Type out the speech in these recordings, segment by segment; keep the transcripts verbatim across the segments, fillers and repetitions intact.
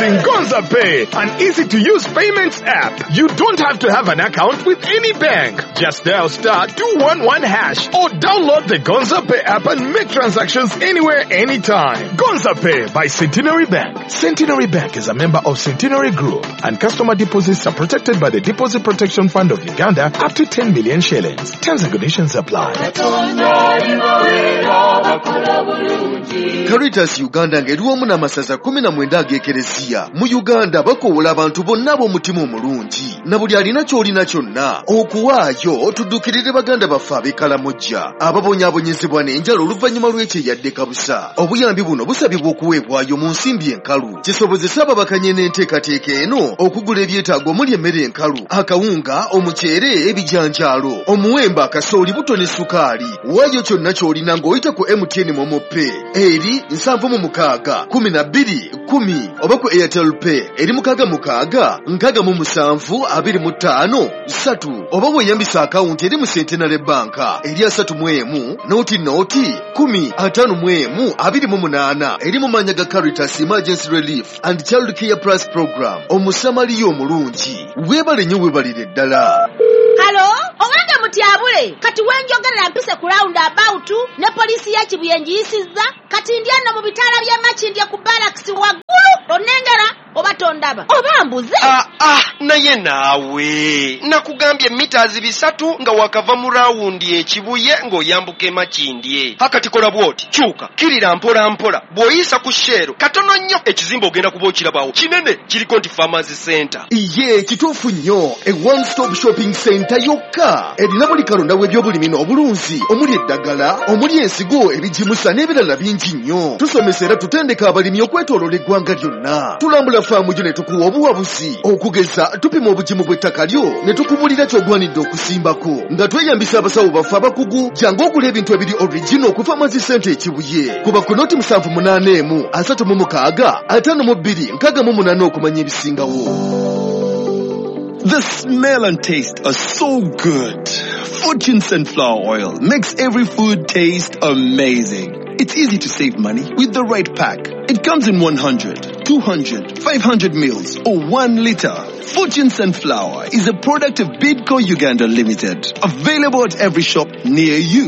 Introducing Gonza Pay, an easy-to-use payments app. You don't have to have an account with any bank. Just dial star two one one hash or download the Gonza Pay app and make transactions anywhere, anytime. Gonza Pay by Centenary Bank. Centenary Bank is a member of Centenary Group, and customer deposits are protected by the Deposit Protection Fund of Uganda up to ten million shillings. Terms and conditions apply. Caritas Uganda ng'eriwamu n'amasaza kumi na mwenda ag'ekereziya mu Uganda bakowola abantu bonna b'omutima omulungi na buli alina ky'olina kyonna okuwaayo tuddukirire baganda baffe ab'ekkalamojja ababonyaabonyezebwa n'enjala oluvannyuma lw'ekyeyadde kabusa. Obuyambi buno busabibwa okuweebwayo mu nsimbi enkalu kisobozesa ababakanye n'enteekateeka eno okugula ebyetaago omuli emmere enkalu, akawunga, omuceere, ebijanjaalo, omuwembe, akasooli, buto ne sukaali. Waayo kyonna ky'olina ng'oyita ku M T N Momo Pay eri nsanvu mu mukaaga kumi na bbiri kumi oba ku Airtel Pay eri mukaaga mukaaga nkaaga mu musanvu abiri mu ttaano ssatu oba weeyambisa akawunti eri mu Centenary Bank eri asatu mu emu nooti nooti kumi ataano mu emu abiri mu munaana eri mu mannya ga Caritas Emergency Relief and Child Care Plus Program. Omusamaliya omulungi, weebale nnyo weebalire ddala. Halo, owange mutyabule kati wenjogerera mpise ku round about ne polisi ya Kibuyenji yisizza kati ndyano mu bitala bya Makindye ku barracks waggulu onengera oba tondaba oba mbuze. Ah ah naye naawe nakugambye meters bisatu nga wakava mu round ekibuye ng'oyambuke Makindye. Hakati kola bwoti kyuka kirira mpola mpola bw'oyisa ku shero katono nnyo ekizimba ogenda kuba okirabawo kinene kiriko nti Pharmacy Center. Iye kituufu nnyo, a one stop shopping center yokka erina buli kalonda w'ebyobulimi n'obulunzi omuli eddagala omuli ensigo ebijimusa n'ebirala bingi nnyo. Tusomesa era tutendeka abalimi okwetooloola eggwanga lyonna. Tulambula faamu gyo ne tukuwa obuwabuzi okugeza tupima obugimu bw'ettaka lyo ne tukubulira ky'ogwanidde okusimbako nga tweyambisa abasawo baffe abakugu. Jangu ogula ebintu ebiri original ku Pharmacy Center ekibuye kuba ku nooti musanvu munaana emu asatu mu mukaaga ataano mu bbiri nkaaga mu munaana okumanya ebisingawo. The smell and taste are so good. Fortune Sunflower Oil makes every food taste amazing. It's easy to save money with the right pack. It comes in one hundred, two hundred, five hundred mils or one liter. Fortune Sunflower is a product of Bidco Uganda Limited. Available at every shop near you.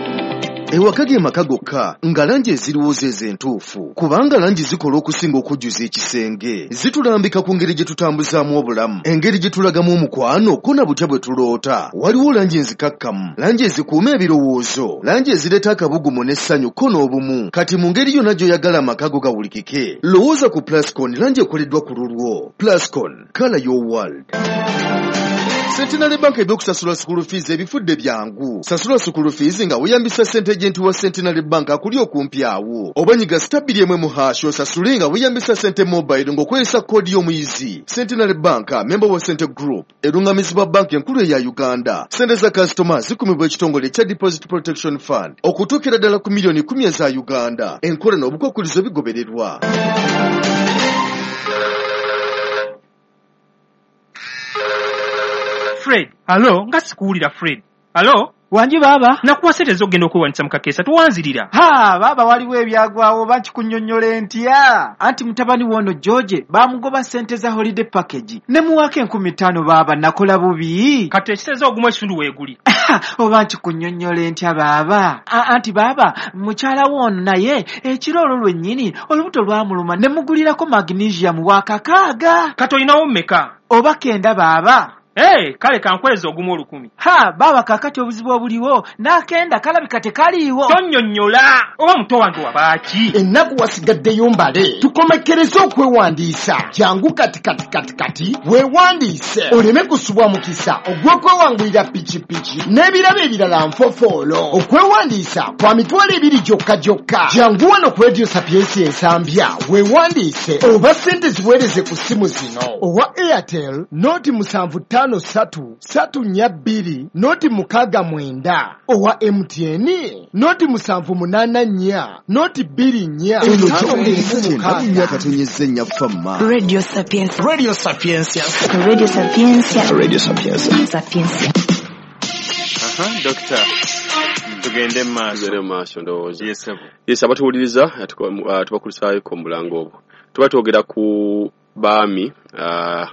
Ewakage makagokka nga langi eziriwo z'entuufu kubanga langi zikola okusinga okujjuza ekisenge. Zitulambika ku ngeri gye tutambuzaamu obulamu, engeri gye tulagamu omukwano ko na butya bwe tuloota. Waliwo langi enzikakkamu, langi ezikuuma ebirowoozo, langi ezireeta akabugumu n'essanyu ko n'obumu. Kati mu ngeri yonna gy'oyagala amakago gawulikike, lowooza ku Plascon, langi ekoleddwa ku lulwo. Plascon, color your world. Centenary Bank ebyokusasula school fees ebifudde byangu. Sasula school fees nga weeyambisa ssente agent wa Centenary Bank akuli okumpi awo. Obanyiga stabili emwe mu hash osasule nga weeyambisa ssente mobile ng'okozesa koodi y'omuyizi. Centenary Bank, member wa Center Group, erungamizibwa bank enkulu eya Uganda. Ssente za customers zikumibwa ekitongole kya Deposit Protection Fund okutuukira ddala ku miliyoni kumi eza Uganda. Enkola n'obukwakkulizo bigobererwa. Fred, hello, nga sikuwulira Fred. Hello? Wanji baba? Nakuwa sente z'ogenda okwewanisa mu kakeesa tuwanzirira. Ha, baba waliwo ebyagwawo bakikunnyonnyola ntya. Anti mutabani wono George bamugoba sente za holiday package. Ne muwaka enkumi ttaano baba nakola bubi. Kati ekiseza ogumu ekitundu weeguli. Oba nkikunnyonnyola ntya baba. Anti baba mukyala wono naye ekiro olwo lwennyini olubuto lwamuluma ne mugulirako magnesium wa kakaaga. Kati olinawo mmeka? Oba kenda baba. Hey, kale kankweza ogumu olukumi. Ha, baba kakati obuzibu obuliwo nakenda kalabika tekaliiwo. Tonnyonnyola oba muto wange wabaaki. Ennaku wasigaddeyo mbale tukomekereze okwewandiisa. Jangu kati kati kati kati weewandiise oleme kusubwa mukisa ogw'okwewangulira pikipiki n'ebirabo ebirala nfofoolo. Okwewandiisa kwa mitwalo ebiri gyokka gyokka. Jangu wano ku Radio Sapiensi ensambya weewandiise oba ssente ziweereze ku simu zino. Owa Airtel nooti musanvu ttaano ssatu ssatu nnya bbiri nooti mukaaga mwenda. Owa M T N nooti musanvu munaana nnya nooti bbiri nnya. Eno kyongera myaka tonyezza ennya famma. Radio Sapienza. Radio Sapienza. Radio Sapienza. Radio Sapienza. Sapienza. Aha, Doctor. Tugende maaso. Tugende maaso ndowooza. Yes, sir. Yes, abatuwuliriza tubakulisaayo ku mulango obwo. Tuba twogera ku baami uh,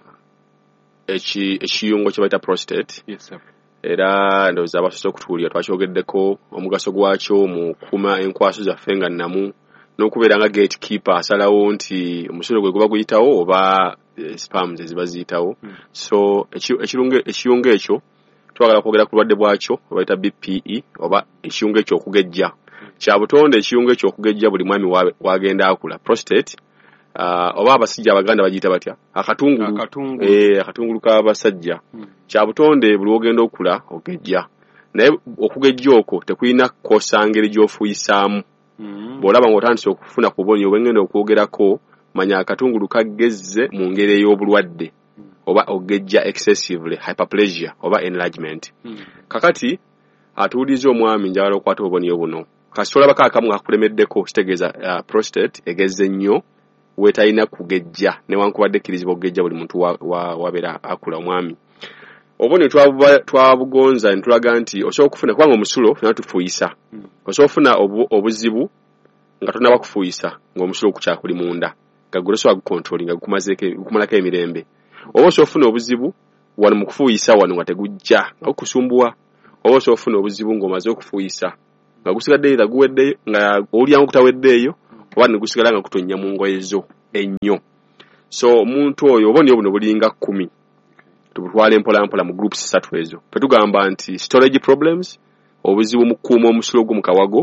echi ekiyungo kye bayita prostate. Yes sir. Era ndoza abasoso okutuulira twakyogeddeko omugaso gwakyo mu kuma enkwaso zaffe nga nnamu n'okubeera nga gatekeeper asalawo nti omusulo gwe guba guyitawo oba eh, spams eziba ziyitawo. Mm. So ekirungo ekiyungo ekyo twagala kwogera ku bulwadde bwakyo bayita B P E oba ekiyungo ekyo okugejja. Kya butonde ekiyungo ekyo okugejja buli mwami wagenda akula prostate. Uh, oba abasajja abaganda bagiyita batya akatungulu akatungulu eh akatungulu ka basajja. Hmm. Kya butonde buli ogenda okula ogejja naye okugejja okwo tekuyina kosangeri gy'ofuyisaamu. Hmm. Bw'olaba ng'otandise okufuna ku bubonyo obwengenda okwogerako manya akatungulu kagezze mu ngeri ey'obulwadde. Hmm. Oba ogejja excessively hyperplasia oba enlargement. Hmm. Kakati atuuliza omwami njagala okwata obubonyo buno kasitola bakakamu akulemeddeko kitegeeza uh, prostate egezze nnyo wetalina kugejja newankubadde kirizibwa okugejja buli muntu wabeera wa, wa akula omwami. Obone twabugonza ntulaga nti osobola okufuna kubanga omusulo fena tufuuyisa. Mm. Osobola okufuna obu, obuzibu nga tonaba kufuuyisa ng'omusulo okukyakuli munda nga gwe osobola gukontrolinga nga gukumalako emirembe. Oba osobola okufuna obuzibu wano mu kufuuyisa wano nga tegujja nga gukusumbuwa. Oba osobola okufuna obuzibu ng'omaze okufuuyisa nga gusigadde either guweddeyo nga olyangu kutaweddeeyo oba ne gusigala nga kutonnya mu ngoye zo ennyo. So omuntu oyo obonyo buno bulinga kumi. Tubutwale mpola mpola mu groups ssatu ezo. Petugamba nti storage problems, obuzibu mu kuuma omusulo gwo mu kawago,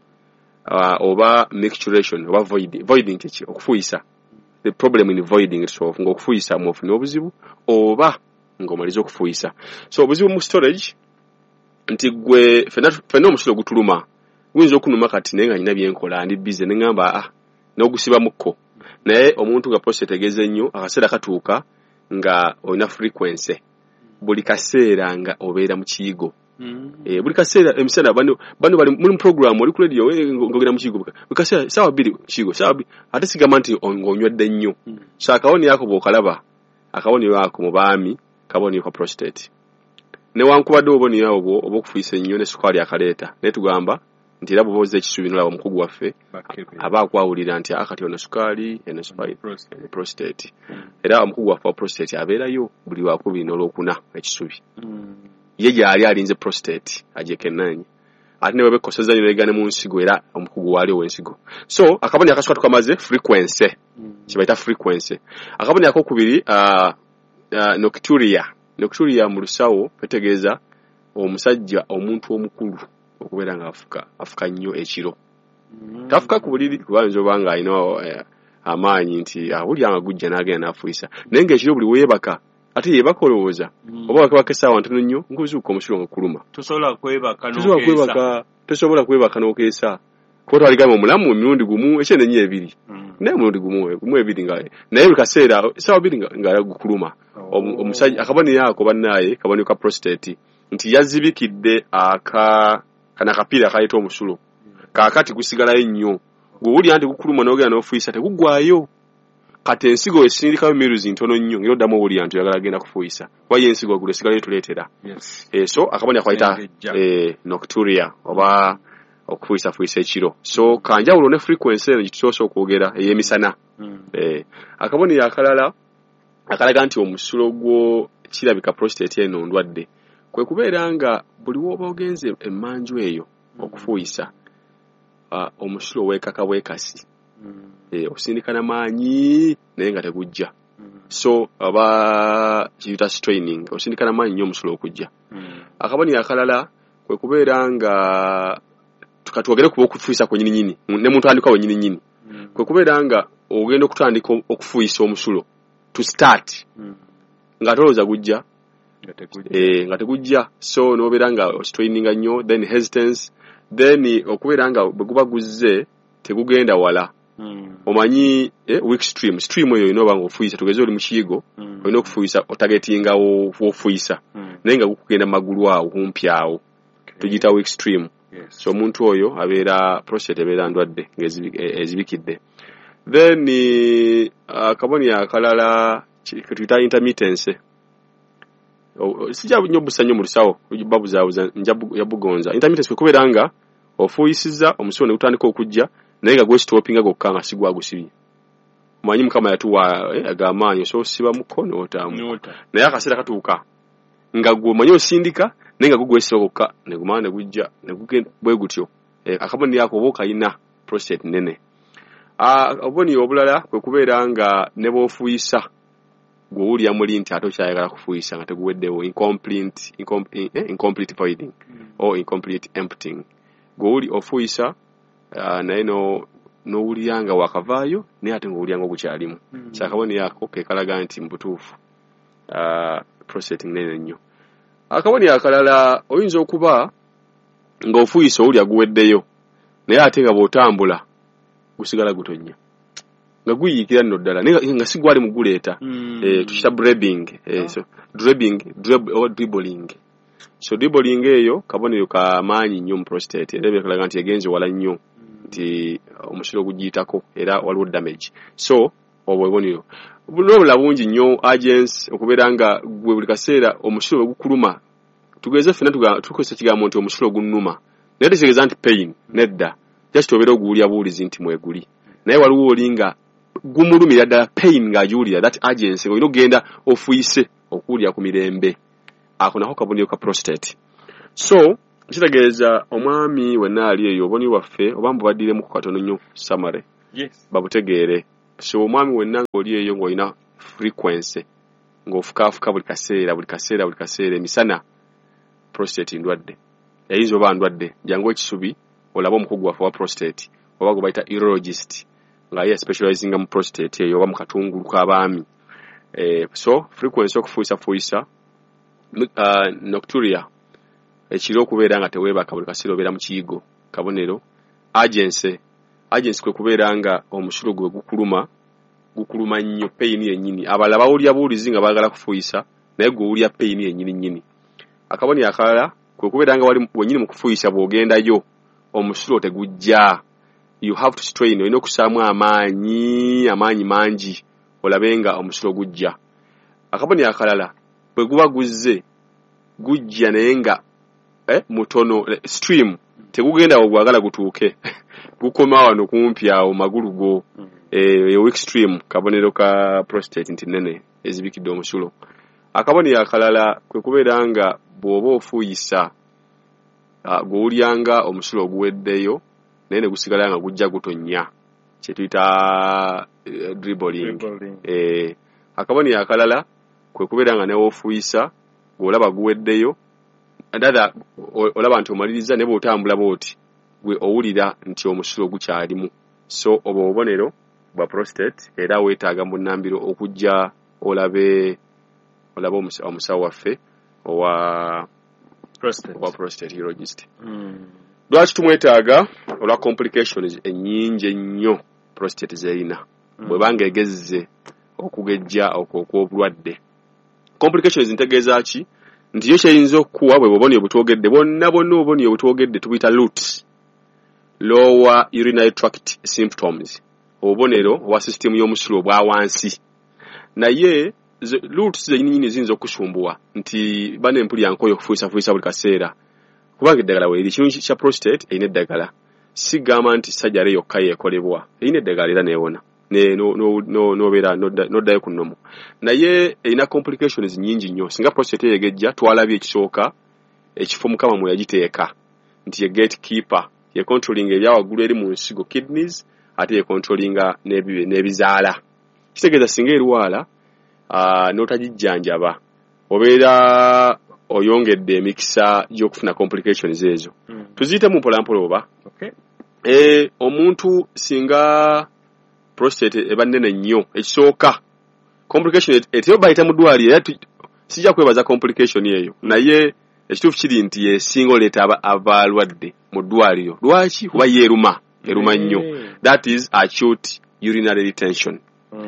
uh, oba micturation oba void, voiding kiki okufuuyisa. The problem in voiding itself ng'okufuuyisa mu ofuna obuzibu oba ng'omaliza okufuuyisa. So obuzibu mu storage nti gwe fena fena omusulo gutuluma. Winzo okunuma kati naye nga nyina byenkola ndi busy ne ngamba ah n'ogusiba mukko. Naye omuntu nga prostate egeze nnyo akaseera katuuka nga olina frequency buli kaseera nga obeera mu kiyigo. Mm. Eh buli kaseera emisana bano bano bali mu program oli ku radio ngogera mu kiyigo buli kaseera sawa biri kiyigo sawa ate sigamba nti ongonywedde nnyo. Mm. So akawoni yako bw'okalaba akawoni yako mu baami kaboni kwa prostate. Ne wankubadde oboni yawo bwo obukufuisa nnyo ne sukali akaleeta ne tugamba nti era buboze ekisubi nolaba omukugu waffe aba akwawulira nti akati ono sukali eno spine prostate, prostate. Mm. Era omukugu waffe wa prostate abeerayo buli wakubiri n'olwokuna ekisubi. Mm. Ye gyali alinze prostate ajekenanyi ate ne webekoseza nnyo negane mu nsigo era omukugu wali ow'ensigo. So akaboni akasukwa tukamaze frequency. Mm. Kibayita frequency. Akaboni akokubiri uh, uh, nocturia. Nocturia mu lusawo petegeeza omusajja omuntu omukulu okubeera nga afuka afuka nnyo ekiro. Mm. Tafuka ku buliri kubanza obanga alina eh, amaanyi nti awulya nga gujja n'agenda n'afuuyisa naye ng'ekiro buli weebaka ate yeebaka olowooza. Mm. Oba wakebaka essaawa ntono nnyo nguzuuka omusulo nga kuluma tosobola kwebaka tosobola kwebaka tosobola kwebaka n'okeesa kuba twaligamba omulamu emirundi gumu ekyenenyi ebiri. Mm. naye omulundi gumu gumu ebiri nga naye buli kaseera essaawa bbiri nga gukuluma. Oh. Omusajja akabonero ako bannaaye kabonero ka prostate nti yazibikidde aka kana kapiira kaleeta omusulo. Kaakati gusigalayo nnyo gwewulya nti gukuluma n'ogenda n'ofuuyisa tegugwayo kati ensigo esindikayo miruzi ntono nnyo ng'era oddamu owulya nti oyagala genda kufuuyisa wayo ensigo gulo esigalayo tuleetera. Yes. E, so akabonero akayita eh, nocturia oba okufuuyisa fuuyisa ekiro. So kanjawulo ne frequency eno gitusoose okwogera ey'emisana. Mm. Eh, akabonero akalala akalaga nti omusulo gwo kirabika prostate eno ndwadde kwe kubeera nga buli woba ogenze emmanju eyo okufuuyisa uh, omusulo weekaka bwekasi. Mm. E, osindikana maanyi naye nga tegujja. Mm. So aba kiyita straining osindikana maanyi nnyo omusulo okujja. Mm. Akabonero akalala kwe kubeera nga tukatwogere kuba okufuuyisa kwennyini nyini ne muntu andika wennyini nyini. Mm. Kwe kubeera nga ogenda okutandika okufuuyisa omusulo to start. Mm. nga tolooza gujja eh nga tegujja so nobeera nga ostraininga nnyo then hesitance then okubeera nga bwe guba guzze tegugenda wala. Mm. Omanyi eh, weak stream stream eyo ino banga ofuuyisa tugeze oli mu kiyigo. Mm. Olina okufuuyisa otagetinga ofuuyisa. Mm. Naye nga gukugenda magulu awo kumpi awo. Okay. Tugiyita weak stream. Yes. So omuntu oyo abeera prostate ebeera ndwadde ng'ezibikidde. Then akabonero uh, akalala kituyita intermittence. Oh, sija nnyo busa nnyo mu lusawo babuzaabuza yabugonza. Intermittence kubeera nga ofuuyisiza omusulo ne gutandika okujja naye nga gwe stoppinga gokka nga sigwa gusibye. manyi mukama yatuwa eh, agamanyo so siba mukono otamu naye akaseera katuuka nga gwe manyi osindika naye nga gugwesiroka ne gumana ne gujja ne gugenda bwe gutyo eh, akaboni yako oba okayina prostate nene. Ah, oboni obulala kwe kubeera nga ne bw'ofuuyisa gwe wulya muli nti ate okyayagala kufuuyisa nga teguweddewo incomplete, incomplete, eh, incomplete voiding mm. or incomplete emptying. Gwe wuli ofuuyisa uh, naye no n'owulira nga wakavaayo naye ate ng'owulira nga ogukyalimu. Mm. So akaboni yako ke kalaga nti mu butuufu uh, prostate nene nnyo. Akaboni akalala oyinza okuba ng'ofuuyisa owulya guweddeyo naye ate nga bw'otambula gusigala gutonnya nga guyiikira nno ddala naye nga si gwali mu guleeta. Mm. eh, tukita drabbing eh, oh. so drabbing drib, or dribbling so dribbling eyo kabonero ka maanyi nnyo mu prostate era byakalaga nti egenze wala nnyo nti omusiro gugiyitako era waliwo damage. So obwo ebonero bulobula bungi nnyo agents okubeera nga gwe buli kaseera omusiro gukuluma tugeze ffenna tukozesa kigambo nti omusiro gunnuma naye tekitegeza nti pain nedda just obeera oguwulya buwulizi nti mweguli naye waliwo olinga gumulumira ddala pain ng'agiwulira that agency olina ogenda ofuyise okuwulira ku mirembe ako nako kabonero ka prostate. So kitegeeza omwami wenna ali eyo oboni waffe oba mubaddiremu ku katono nnyo summary yes. babutegeere. So omwami wenna ng'oli eyo ng'olina frequency ng'ofukaafuka buli kaseera buli kaseera buli kaseera emisana prostate ndwadde eyinza oba ndwadde jangu ekisubi olaba omukugu waffe wa prostate oba gwe bayita urologist nga ye specializing mu prostate eyo oba mu katungulu k'abaami. Eh, so frequency okufuuyisa fuuyisa uh, nocturia ekiro okubeera nga teweebaka buli kaseera obeera mu kiyigo kabonero. Agency agency kwe kubeera nga omusulo gwe gukuluma gukuluma nnyo pain yennyini abalala bawulya buwulizi nga baagala kufuuyisa naye gwe owulya pain yennyini nnyini. Akaboni akalala kwe kubeera nga wali wennyini mu kufuuyisa bw'ogendayo omusulo tegujja. You have to strain olina okusaamu amaanyi amaanyi mangi olabe nga omusulo gujja. Akaboni akalala bwe guba guzze gujja naye nga eh, mutono stream tegugenda ogwagala gutuuke gukoma wano kumpi awo magulu go eh, weak stream kabonero ka prostate nti nene ezibikidde omusulo. Akaboni akalala kwe kubeera nga bw'oba ofuuyisa uh, gw'olyanga omusulo oguweddeyo naye ne gusigala nga gujja gutonnya kye tuyita uh, dribbling. Eh, akaboni akalala kwe kubeera nga newe ofuuyisa gw'olaba guweddeyo ndada olaba nti omaliriza ne bw'otambula bw'oti gwe owulira nti omusulo gukyalimu. So obwo obubonero bwa prostate era weetaaga mu nnambiro okujja olabe olabe omusawo waffe owa prostate owa prostate urologist. Mm. Lwaki tumwetaaga olwa complications ennyingi ennyo prostate zerina mm. bwe banga egezze okugejja okw'obulwadde. Complications ntegeeza ki nti yo kyeyinza okuwa bwe buboni obutwogedde bonna bonna obuboni obutwogedde tubuyita loot lower urinary tract symptoms obubonero obwa system y'omusulo obwa wansi. Naye roots zennyini ziyinza okusumbuwa nti bane empulya nkoyo okufuuyisa fuuyisa buli kaseera kubanga eddagala weeri kimu kya prostate erina eddagala sigamba nti sajjale yokka yeekolebwa erina eddagala era neewona n'obeera n'oddayo ku nnomo naye erina complications nnyingi nnyo. Singa prostate yegejja twalabye ekisooka ekifo mukama mwe yagiteeka nti ye gate keeper ye controlling ebyawaggulu eri mu nsigo kidneys ate ye controllinga n'ebizaala. Kitegeeza singa erwala Uh, n'otagijjanjaba obeera oyongedde emikisa gy'okufuna complications ezo. Mm. Tuziyite mu mpolampola oba okay. eh, omuntu singa prostate eba nnene nnyo ekisooka complication etyo bayita mu ddwaliro era sijja kwebaza complication eyo naye ekituufu kiri nti yesinga oleeta abalwadde mu ddwaliro. Lwaki? Kuba yeeruma eruma nnyo. That is acute urinary retention.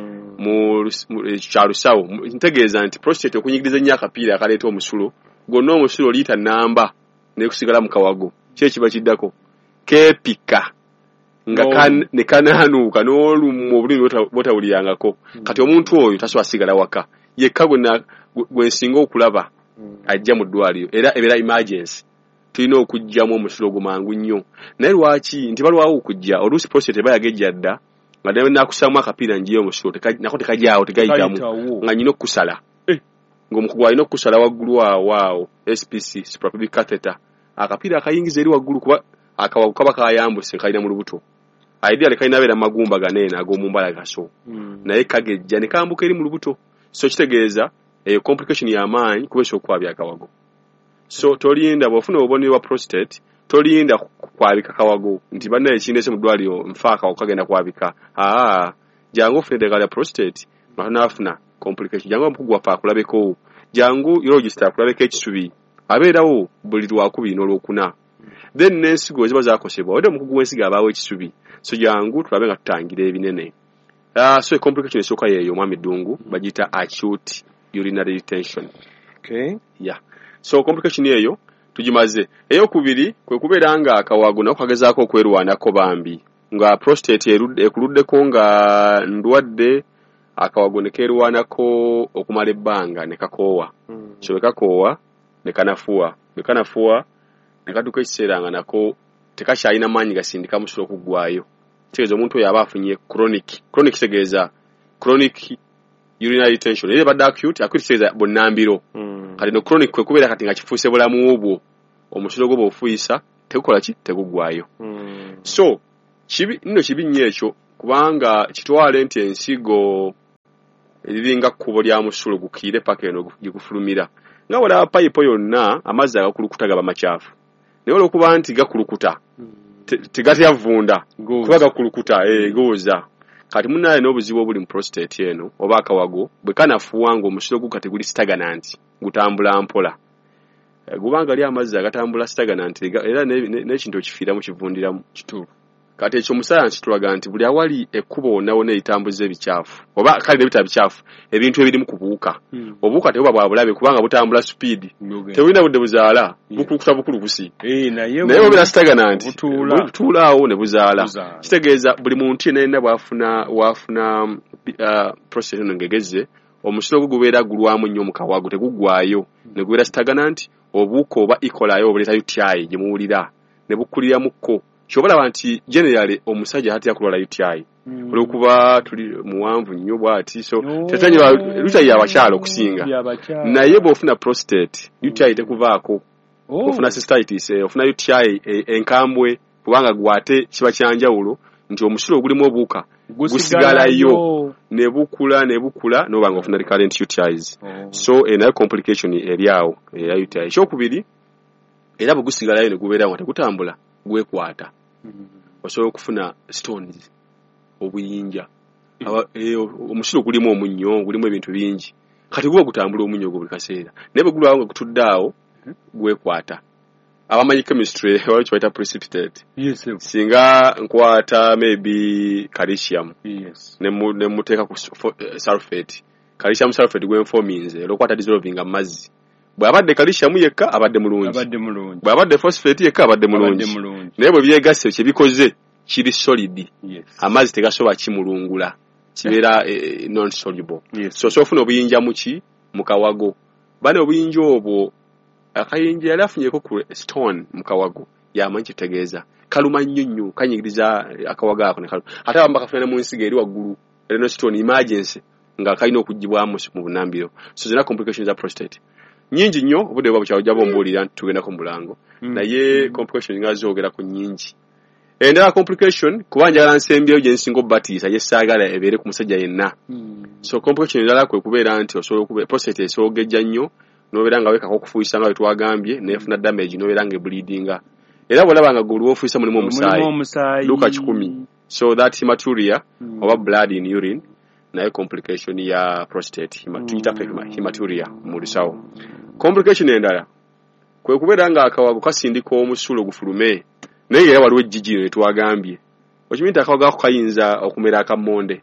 mu kyalusawo ntegeeza nti prostate okunyigiriza ennyo akapiira akaleeta omusulo gonna omusulo liita namba nekusigala mu kawago kye kiba kiddako keepika nga no. kan, ne kanaanuuka n'olumwa obulumi bwotawulirangako. Mm. Kati omuntu oyo tasobola sigala waka yekka gwe nsinga okulaba mm. ajja mu ddwaliro era ebeera emergency tulina okugjamu omusulo gwo mangu nnyo. Naye lwaki nti balwawo okujja oluusi prostate eba yagejja dda badde nakusamu akapiira njiyo omusulo nako tekajaawo tegayitamu nga nyina okusala ng'omukugu alina okusala waggulu awo awo S P C suprapubic catheter akapiira akayingiza eri waggulu kuba akawago kaba kayambuse kalina mu lubuto idea kalina abeera magumba ganene ag'omumbala gaso naye kagejja ne kambuka eri mu lubuto so kitegeeza eyo complication y'amaanyi kubesa okwabya akawago so tolinda bw'ofuna obubonero bwa prostate tolinda kwabika kawago nti banna ekindese mu ddwaliro nfaaka okagenda kwabika aa jangu ofune eddagala lya prostate nafunafuna complication jangu omukugu waffe akulabeko jangu urologist akulabeko ekisubi abeerawo buli lwakubiri n'olwokuna then n'ensigo eziba zakosebwa wadde omukugu w'ensigo abaawo ekisubi so jangu tulabe nga tutangira ebinene uh, so complication esooka yeeyo omwami ddungu bagiyita acute urinary retention okay yeah so complication eyo tugimaze eyokubiri kwe kubeera nga akawago nako kagezaako okwerwanako bambi nga prostate ekuluddeko nga ndwadde akawago ne keerwanako okumala ebbanga ne kakoowa mm. so ne kakoowa ne kanafuwa ne kanafuwa ne katuuka ekiseera nga nako tekakyalina maanyi gasindika musulo okuggwayo kitegeeza omuntu oyo aba afunye chronic chronic kitegeeza chronic urinary retention era badde acute acute kitegeeza bonnambiro mm. kati no chronic kwe kubeera kati nga kifuuse bulamu obwo omusulo gwo bw'ofuyisa tegukola ki teguggwayo mm. so kibi nno kibi nnyo ekyo kubanga kitwale nti ensigo eriringa kkubo lya musulo gukiire paka eno gikufulumira nga wala payipo yonna amazzi agakulukuta gaba makyafu naye olwokuba nti gakulukuta tegatyavunda kuba gakulukuta eh gooza kati munaye n'obuzibu obuli mu prostate eno oba akawago bwe kanafuwa ng'omusulo gu kati guli stagnant gutambula mpola gubanga ali amazzi agatambula stagnant era n'ekintu okifiira mu kivundiramu kituufu kati ekyo musayansi tulaga nti buli awali ekkubo wonna wonna ebitambuza ebikyafu oba kale nebita bikyafu ebintu ebirimu kubuuka hmm. obuuka tebuba bwa bulabe kubanga butambula speed tebulina budde buzaala yeah. bukulukuta bukulukusi eh, naye bwera stagnant butuulaawo ne buzaala kitegeeza buli muntu yenna bwafuna wafuna uh, prostate eno ngegeze omusulo gwo gubeera gulwamu nnyo mu kawago teguggwayo hmm. ne gubeera stagnant obuuka oba ikolayo obuleeta U T I gye muwulira ne bukuliramuko kyobalaba nti generally omusajja hatya kulwala U T I mm. olwokuba tuli muwanvu nnyo bwati so no. tetanyira luta ya bakyalo okusinga naye bw'ofuna prostate mm. U T I tekuvaako oh. ofuna cystitis eh, ofuna U T I eh, enkambwe kubanga gwate kiba kyanjawulo nti omusulo ogulimu obuuka gusigalayo ne bukula ne bukula n'obanga ofuna recurrent U T Is oh. so enayo complication eryawo eya U T I ekyokubiri era bwe gusigalayo ne gubeerawo tekutambula gwekwata mm. osobola okufuna stones obuyinja aba eh omusulo gulimu omunyo gulimu ebintu bingi kati gwo gutambula omunyo gwo buli kaseera naye bwe gulwawo nga gutuddeawo gwekwata abamanyi chemistry wali kibaita precipitate yes singa nkwata maybe calcium yes ne mu ne muteeka ku uh, sulfate calcium sulfate gwenfominze lokwata dissolving amazzi bwabadde calcium yekka abadde mulungi abadde mulungi bwabadde phosphate yekka abadde mulungi naye bwe byegasse kye bikoze kiri solid yes amazzi tegasoba kimulungula kibeera eh, non soluble yes. so so ofuna obuyinja muki mukawago bane obuyinja obwo akayinja yali afunyeko ku stone mukawago yamanyi kitegeeza kaluma nnyo nnyo kanyigiriza akawago ako ne kaluma ate abamba kafuna mu nsiga eri waggulu reno stone emergency nga kalina okugibwamu mu bunambiro so zina complications za prostate nyingi nnyo obudde bwa bukyawo jabo mbuulira tugenda ku mulango mm. naye mm. complications nga zoogera ku nyingi endala complication kubanja nsembyeyo gye nsingo batiisa yesaagala ebeere ku musajja yenna mm. so complication endala kwe kubeera nti osobola okubeera prostate esoogejja nnyo nobeera nga wekako okufuuyisa nga bwe twagambye nefuna damage nobeera nga ebleedinga era bw'olaba nga guli wofuuyisa mulimu omusaayi luka kikumi so that hematuria mm. oba blood in urine naye complication ya prostate tuyita mm. hematuria mu lusawo complication endala kwe kubeera nga akawago kasindika omusulo gufulume naye era waliwo ejjijiro ne twagambye okimanyi nti akawago ako kayinza okumera akamonde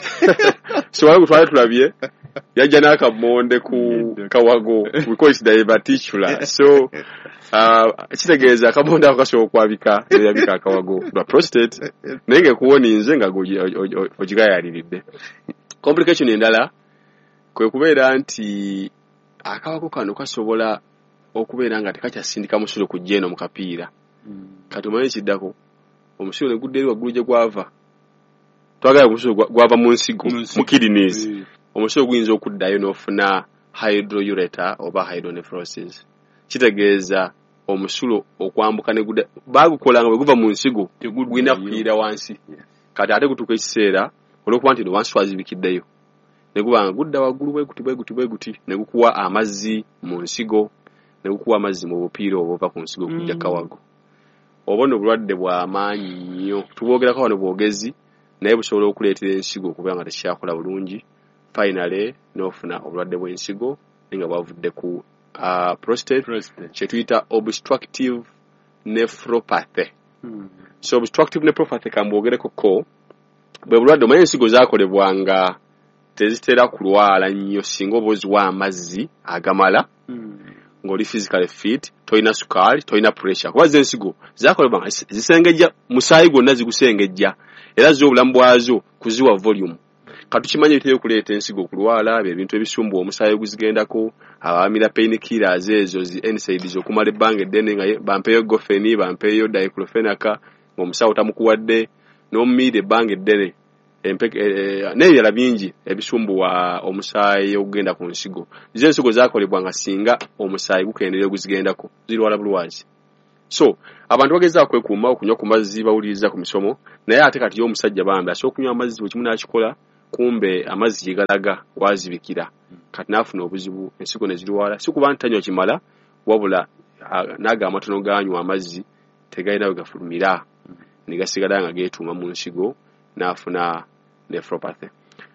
so waliwo twali tulabye yajja n'akamonde ku kawago we call it diverticula so uh, kitegeeza akamonde ako kasobola okwabika eyabika akawago lwa prostate naye ngekuwoninze nga ogigayaliridde complication endala kwe kubeera nti akawago kano kasobola okubeera nga tekakyasindika musulo ku jeno mu kapiira mm. kati omanyi kiddako omusulo ne gudde eri waggulu gye gwava twagala omusulo gwava mu nsigo mu kidneys omusulo guyinza okuddayo n'ofuna hydroureter oba hydronephrosis kitegeeza omusulo okwambuka ne gudda baagukolanga bwe guva mu nsigo gulina kuyiira wansi kati ate gutuuka ekiseera olw'okuba nti no wansi twazibikiddeyo ne gubanga gudda waggulu bwe guti bwe guti bwe guti ne gukuwa amazzi mu nsigo ne gukuwa amazzi mu bupiira obova ku nsigo kujja kawago obona obulwadde bw'amaanyi nnyo tubwogerako wano bwogezi naye busobola okuleetera ensigo okubeera nga tekyakola bulungi finally n'ofuna obulwadde bw'ensigo nga bwavudde ku uh, prostate, prostate. kye tuyita obstructive nephropathy hmm. so obstructive nephropathy kambwogereko ko bwe bulwadde omanyi ensigo zaakolebwanga tezitera kulwala nnyo singa oba oziwa amazzi agamala hmm. ng'oli physically fit toyina sukaali toyina pressure kuba z'ensigo zaakolebwanga zisengejja musaayi gwonna zigusengejja era zo obulamu bwazo kuziwa volume katukimanyi bitera okuleeta ensigo okulwala ebintu ebisumbuwa omusaayi oguzigendako abamira painkillers ezo zi N SAIDs okumala ebbanga eddene nga bampeeyo gofeni bampeeyo diclofenac ng'omusawo tamukuwadde n'omumiira ebbanga eddene n'ebirala bingi ebisumbuwa omusaayi okugenda ku nsigo zo ensigo zaakolebwa nga singa omusaayi gukendeera oguzigendako zirwala bulwazi so abantu bagezaako kwekuuma okunywa ku mazzi bawuliriza ku misomo naye ate kati y'omusajja bambi asobola okunywa amazzi bwe kimu n'akikola kumbe amazzi gye galaga wazibikira kati naafuna obuzibu ensigo ne zirwala si kuba nti tanywa kimala wabula n'aga amatono ganywa amazzi tegalina we gafulumira ne gasigala nga geetuuma mu nsigo n'afuna nephropathy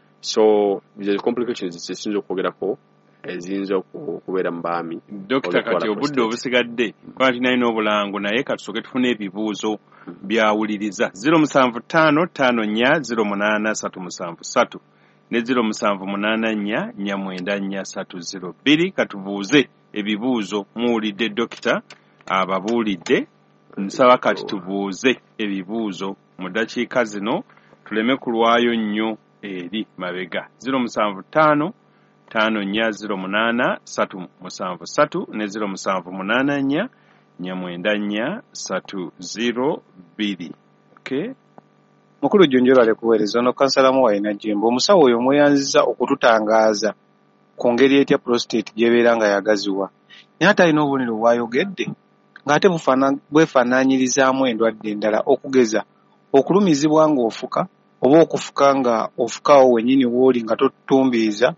so bizo complications zisinza okwogerako eziyinza okubeera mu baami dokita kati obudde obusigadde kwati nalina obulango naye katusooke tufune ebibuuzo byawuliriza zero musanvu ttaano ttaano nnya zero munaana ssatu musanvu ssatu ne zero musanvu munaana nnya nnya mwenda nnya ssatu zero bbiri katubuuze ebibuuzo muwulidde dokita ababuulidde nsaba kati tubuuze ebibuuzo mu ddakiika zino tuleme kulwayo nnyo eri mabega zero musanvu ttaano ttaano nnya zero munaana ssatu musanvu ssatu ne zero musanvu munaana nnya nnya mwenda nnya ssatu zero bbiri okay. mukulu jjonjola lekuweereza ono kansalamu wayina jembo omusawo oyo mweyanziza okututangaaza ku ngeri etya prostate gy'ebeera nga yagaziwa naye ate alina obubonero bwayogedde ng'ate bwefaanaanyirizaamu endwadde endala okugeza okulumizibwa ng'ofuka oba okufuka nga ofukawo wennyini w'oli nga totutumbiiza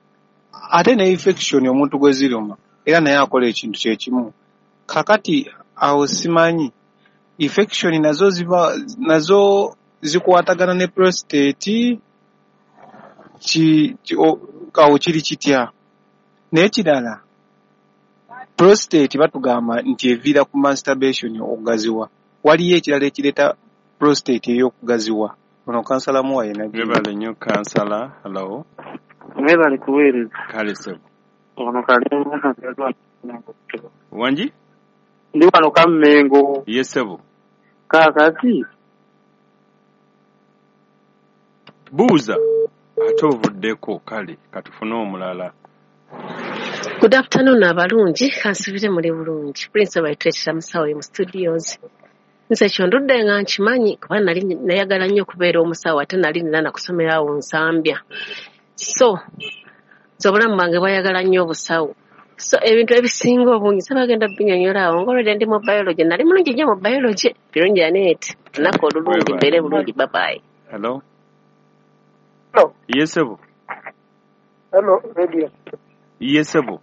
ate ne infection omuntu gwe ziruma era naye akola ekintu kye kimu kakati awo simanyi infection nazo ziba nazo zikwatagana ne prostate ki awo kiri kitya n'ekirala prostate batugamba nti eviira ku masturbation okugaziwa waliyo ekirala ekireeta prostate ey'okugaziwa ono kansala muwayina ebale nnyo kansala hello mwebale kuweereza kale sebo ono kali wangi ndi wano kammengo ye sebo kaakati buuza ate ovuddeko kale katufune omulala good afternoon abalungi kansibire muli bulungi prince baitwetera musawo mu studios nze kyondudde nga nkimanyi kuba nali nayagala nnyo okubeera omusawo ate nali nina nakusomera awo nsambya so nze obulamu bwange bwayagala nnyo obusawo so ebintu ebisinga obungi sebagenda binyonyola awo ngolwedde ndi mu biology nali mulungi nnyo mu biology birungi aneeti lunaku olulungi mbeere bulungi babayi hello hello yesebo hello radio yesebo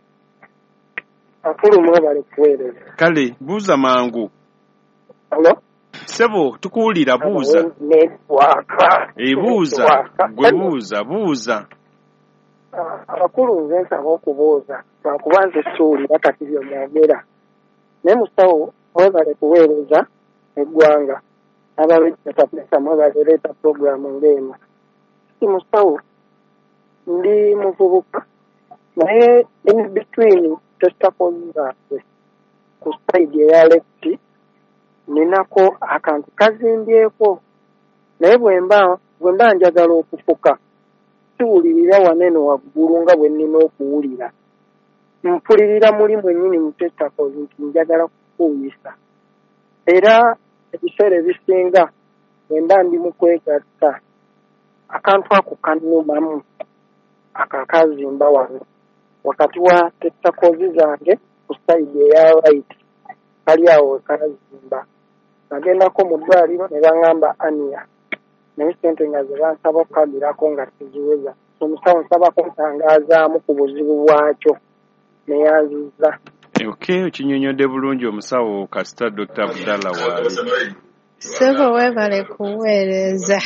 akulu mwebale kuweereza kale buuza mangu hello sebo tukuwulira buuza ebuuza gwe buuza buuza abakulu nze nsaba okubuuza lwakuba nze suulira kati byomwogera naye musawo mwebale kuweereza eggwanga abaletapesa mwebale leeta puroguramu ng'eno si musawo ndi muvubuka naye in between testicles zange ku side eya lefti ninako akantu kazimbyeko naye bwemba bwemba njagala okufuka siwulirira wanene waggulu nga bwe nnina okuwulira mpulirira muli mwennyini mu testicles nti njagala kukuuyisa era ebiseera ebisinga bwemba ndi mu kwegatta akantu ako kannumamu akakazimba wano wakati wa tetakozi zange ku sayidi eya right kali awo kazimba nagendako mu ddwaliro ne baŋŋamba ania naye sente nga ze bansaba okukagirako nga teziweza omusawo nsaba kuntangazaamu ku buzibu bwakyo neyanziza. Okay, okinyonyodde bulungi omusawo kasita Doctor Abdallah waali. Sebo webale kuweereza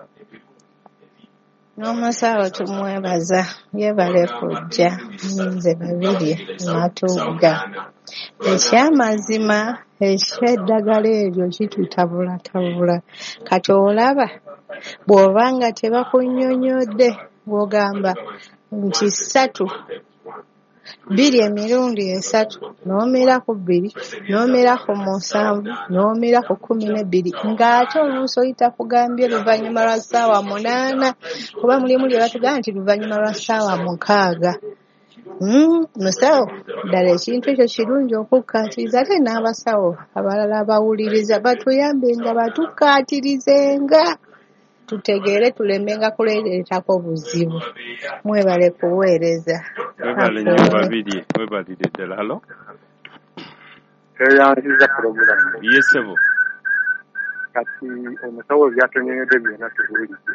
n'omusawo tumwebaza yebale kujja nze babiri matuga ekyamazima eky'eddagala eryo kitutabulatabula kati olaba bw'obanga tebakunnyonnyodde bw'ogamba nti ssatu biri emirundi esatu n'omera ku bbiri n'omera ku musanvu n'omera ku kkumi n'ebbiri ng'ate oluusi oyita kugambye luvannyuma lwa ssaawa munaana kuba mulimu lye batugamba nti luvannyuma lwa ssaawa mukaaga. Musawo ddala ekintu ekyo kirungi okukkaatiriza ate n'abasawo abalala abawuliriza batuyambe nga batukkaatirizenga tutegeere tulemenga kuleetako buzibu. Mwebale kuweereza. Webale nnyo babiri webalire ddala. Halo eyanziza pulogulamu yesebo kati omusawo byatonyonyodde byonna tubuulidde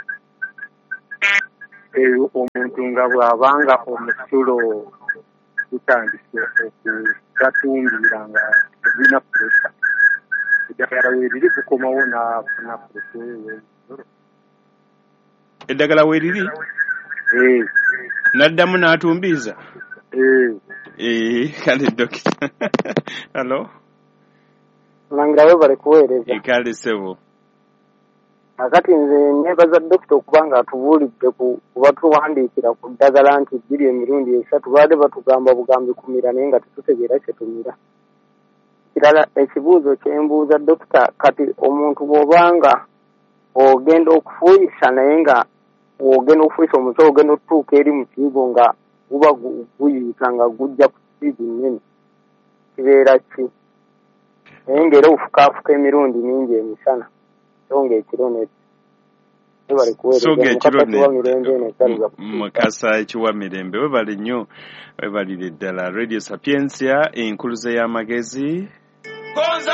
eyo omuntu nga bw'abanga omusulo gutandise okugatumbiira nga tegulina puresa eddagala weeriri gukomawo n'afuna puresa eyo. Eddagala weeriri n'addamu n'atumbiiza kale dokita. Halo Langira webale kuweereza. Kale sebo akati nze nebaza dokita okuba nga atubuulidde kuba tuwandiikira ku ddagala nti bbiri emirundi esatu baade batugamba bugambi kumira naye nga tetutegeera kyetumira. Kirala ekibuuzo kyembuuza dokita kati omuntu bw'obanga ogenda okufuuyisa naye nga ogenda okufuuyisa omusawo ogenda otutuuka eri mu kiyigo nga guba guyita nga gujja ku siidi nnene kibeera ki naye ng'era ofukaafuka emirundi mingi emisana so ng'ekiro ne ebale kuweereza mukasa ekiwa mirembe webale nnyo webalire ddala Radio Sapiensia enkuluze y'amagezi